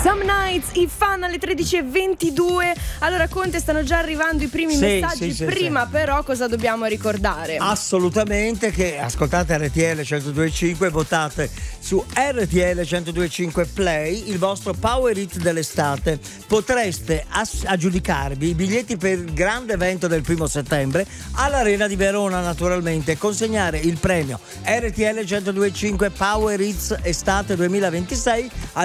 Some Nights, i fan alle 13:22. Allora Conte, stanno già arrivando i primi messaggi. Prima però cosa dobbiamo ricordare? Assolutamente che ascoltate RTL 102.5 e votate su RTL 102.5 Play il vostro Power Hit dell'estate. Potreste aggiudicarvi i biglietti per il grande evento del 1° settembre all'Arena di Verona, naturalmente, consegnare il premio RTL 102.5 Power Hits Estate 2026